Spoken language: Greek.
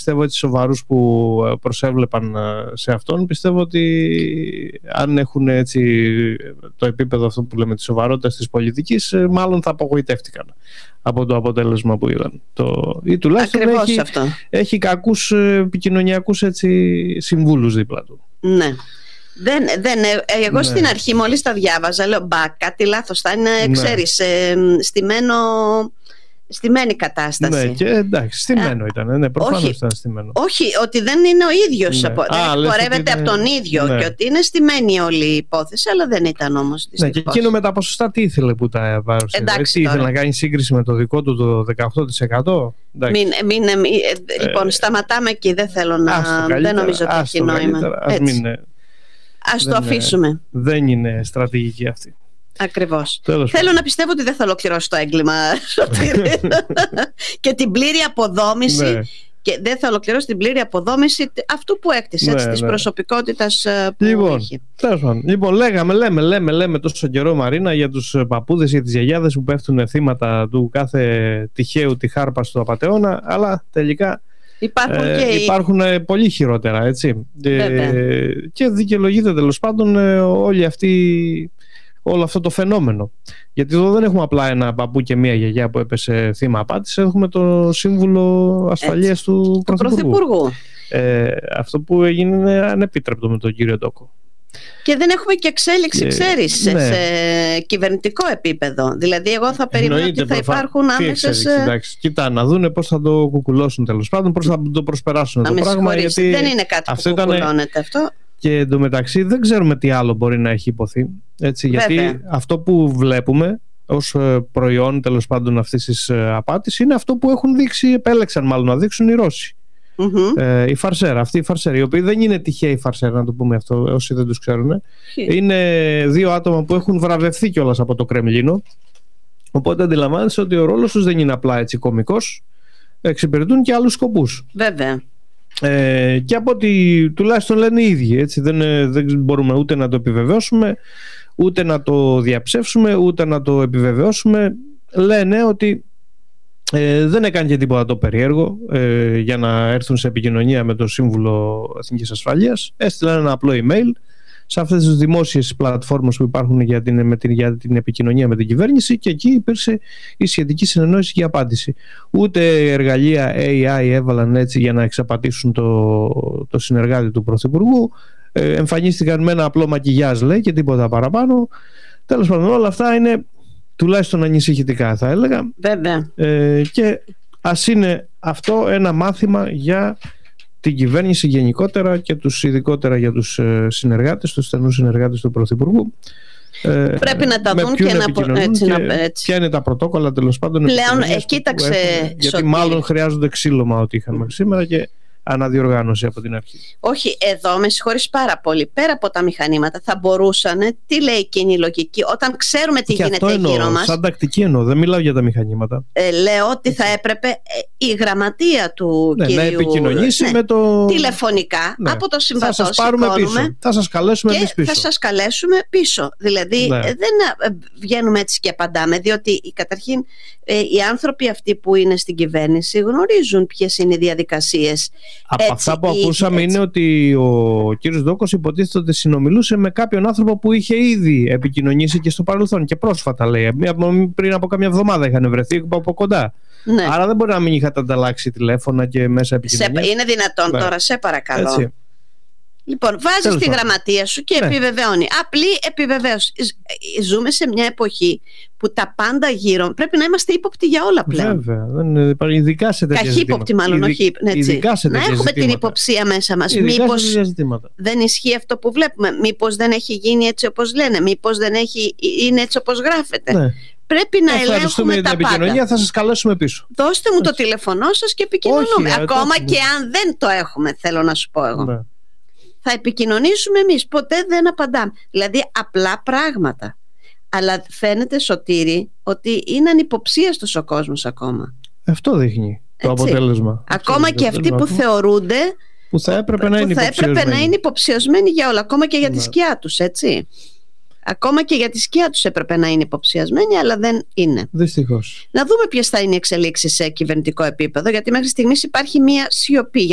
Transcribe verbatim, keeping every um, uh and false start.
πιστεύω έτσι σοβαρούς που προσέβλεπαν σε αυτόν, πιστεύω ότι αν έχουν έτσι το επίπεδο αυτό που λέμε της σοβαρότητας της πολιτικής, μάλλον θα απογοητεύτηκαν από το αποτέλεσμα που είδαν. Το, ή τουλάχιστον έχει, έχει κακούς επικοινωνιακούς έτσι, συμβούλους δίπλα του. Ναι. Δεν, δεν, εγώ ναι. στην αρχή μόλις τα διάβαζα λέω μπα, κάτι λάθος θα είναι, ναι. ξέρεις, ε, στημένο, στημένη κατάσταση. Ναι, και εντάξει, στημένο ε, ήταν, ναι, προφανώς όχι, ήταν στημένο. Όχι, ότι δεν είναι ο ίδιος, ναι. απο, Α, δεν εκπορεύεται από τον ίδιο, ναι. και ότι είναι στημένη όλη η υπόθεση, αλλά δεν ήταν όμως δυστυχώς. Ναι, και εκείνο με τα ποσοστά τι ήθελε που τα βάρωσε, τι ήθελε να κάνει σύγκριση με το δικό του το δεκαοκτώ τοις εκατό. Μην, μην, μην, λοιπόν, ε, σταματάμε εκεί, δεν θέλω να, καλύτερα, δεν νομίζω ότι έχει νόημα. Ας μην, Ας το αφήσουμε. Δεν είναι στρατηγική αυτή. Ακριβώς. Θέλω να πιστεύω ότι δεν θα ολοκληρώσει το έγκλημα και την πλήρη αποδόμηση, ναι. και δεν θα ολοκληρώσει την πλήρη αποδόμηση αυτού που έκτισε, ναι, της ναι. προσωπικότητας που λοιπόν, έχει. Λοιπόν, λέγαμε, λέμε, λέμε, λέμε τόσο καιρό, Μαρίνα, για τους παππούδες, για τις γιαγιάδες που πέφτουν θύματα του κάθε τυχαίου τυχάρπαστου απατεώνα, αλλά τελικά Υπάρχουν, ε, και υπάρχουν οι... πολύ χειρότερα, έτσι. Ε, και δικαιολογείται τέλος πάντων ε, όλη αυτή, όλο αυτό το φαινόμενο. Γιατί εδώ δεν έχουμε απλά ένα παππού και μία γιαγιά που έπεσε θύμα απάτης, έχουμε το σύμβουλο ασφαλείας έτσι. του Πρωθυπουργού. Ε, αυτό που έγινε είναι ανεπίτρεπτο με τον κύριο Ντόκο. Και δεν έχουμε και εξέλιξη, και, ξέρεις, ναι. σε κυβερνητικό επίπεδο. Δηλαδή, εγώ θα περιμένω ότι θα υπάρχουν άμεσες. Κοίτα, να δούνε πώς θα το κουκουλώσουν τέλος πάντων, πώς θα το προσπεράσουν να το πράγμα. Γιατί δεν είναι κάτι αυτό που κουκουλώνεται αυτό. Και εντωμεταξύ δεν ξέρουμε τι άλλο μπορεί να έχει υποθεί. Έτσι, γιατί αυτό που βλέπουμε ως προϊόν τέλος πάντων αυτής της απάτης είναι αυτό που έχουν δείξει, επέλεξαν μάλλον να δείξουν οι Ρώσοι. Mm-hmm. Ε, η Φαρσέρα, αυτή η Φαρσέρα, η οποία δεν είναι τυχαία η Φαρσέρα, να το πούμε αυτό όσοι δεν τους ξέρουν. Yeah. Είναι δύο άτομα που έχουν βραβευθεί κιόλας από το Κρεμλίνο. Οπότε αντιλαμβάνεσαι ότι ο ρόλος τους δεν είναι απλά έτσι κωμικός, εξυπηρετούν και άλλους σκοπούς. Βέβαια. Ε, και από ό,τι τουλάχιστον λένε οι ίδιοι, έτσι, δεν, δεν μπορούμε ούτε να το επιβεβαιώσουμε, ούτε να το διαψεύσουμε, ούτε να το επιβεβαιώσουμε. Λένε ότι Ε, δεν έκανε και τίποτα το περίεργο ε, για να έρθουν σε επικοινωνία με το Σύμβουλο Εθνικής Ασφαλείας. Έστειλαν ένα απλό email σε αυτές τις δημόσιες πλατφόρμες που υπάρχουν για την, με την, για την επικοινωνία με την κυβέρνηση, και εκεί υπήρξε η σχετική συνεννόηση και απάντηση. Ούτε εργαλεία έι άι έβαλαν έτσι για να εξαπατήσουν το, το συνεργάτη του Πρωθυπουργού. Ε, εμφανίστηκαν με ένα απλό μακιγιάζ, λέει, και τίποτα παραπάνω. Τέλος πάντων, όλα αυτά είναι τουλάχιστον ανησυχητικά, θα έλεγα. Βέβαια. Ε, και ας είναι αυτό ένα μάθημα για την κυβέρνηση γενικότερα και τους ειδικότερα για τους συνεργάτες, τους στενούς συνεργάτες του Πρωθυπουργού. Ε, Πρέπει να τα δουν και να έτσι, και να έτσι. Ποια είναι τα πρωτόκολλα τέλος πάντων. Πλέον, ε, κοίταξε, έχουν, γιατί μάλλον χρειάζονται ξύλωμα ό,τι είχαν μέχρι σήμερα και αναδιοργάνωση από την αρχή. Όχι, εδώ με συγχωρείς πάρα πολύ. Πέρα από τα μηχανήματα, θα μπορούσαν, τι λέει εκείνη η λογική, όταν ξέρουμε τι και γίνεται εννοώ, γύρω μας. Σαν τακτική εννοώ, δεν μιλάω για τα μηχανήματα. Ε, λέω ότι θα έπρεπε ε, η γραμματεία του ναι, κυρίου να επικοινωνήσει ναι, με το. Τηλεφωνικά ναι. από το συμβατό. Θα σας πάρουμε πίσω. Θα σας καλέσουμε και εμείς πίσω. Θα σας καλέσουμε πίσω. Δηλαδή ναι. δεν βγαίνουμε έτσι και απαντάμε, διότι καταρχήν ε, οι άνθρωποι αυτοί που είναι στην κυβέρνηση γνωρίζουν ποιες είναι οι διαδικασίες. Από έτσι, αυτά που ή, ακούσαμε έτσι. είναι ότι ο κύριος Ντόκος υποτίθεται ότι συνομιλούσε με κάποιον άνθρωπο που είχε ήδη επικοινωνήσει και στο παρελθόν και πρόσφατα, λέει. Πριν από κάμια εβδομάδα είχαν βρεθεί από κοντά. Ναι. Άρα δεν μπορεί να μην είχατε ανταλλάξει τηλέφωνα και μέσα επικοινωνία. Είναι δυνατόν ναι. τώρα, σε παρακαλώ. Έτσι. Λοιπόν, βάζεις τη γραμματεία σου και ναι. επιβεβαιώνει. Απλή επιβεβαίωση. Ζούμε σε μια εποχή που τα πάντα γύρω πρέπει να είμαστε ύποπτοι για όλα πλέον. Βέβαια. Δεν, ειδικά σε τέτοια Καχύποπτοι μάλλον, Ειδι, όχι. Έτσι. Σε να έχουμε ζητήματα. την υποψία μέσα μας. Μήπως δεν ισχύει αυτό που βλέπουμε. Μήπως δεν έχει γίνει έτσι όπως λένε. Μήπως δεν έχει, είναι έτσι όπως γράφεται. Ναι. Πρέπει να ελέγχουμε τα την πάντα. Θα σας καλέσουμε πίσω. Δώστε μου το τηλεφωνό σας και επικοινωνούμε. Όχι, Ακόμα και αν δεν το έχουμε, θέλω να σου πω εγώ. Ναι. Θα επικοινωνήσουμε εμείς. Ποτέ δεν απαντάμε. Δηλαδή απλά πράγματα. Αλλά φαίνεται, Σωτήρη, ότι είναι ανυποψίαστος ο κόσμος ακόμα. Αυτό δείχνει το έτσι. αποτέλεσμα. Ακόμα αυτό και αυτοί που θεωρούνται που θα έπρεπε να, που είναι, θα έπρεπε να είναι υποψιασμένοι για όλα. Ακόμα και για ναι. τη σκιά τους, έτσι. Ακόμα και για τη σκιά τους έπρεπε να είναι υποψιασμένοι, αλλά δεν είναι. Δυστυχώς. Να δούμε ποιες θα είναι οι εξελίξεις σε κυβερνητικό επίπεδο, γιατί μέχρι στιγμής υπάρχει μία σιωπή.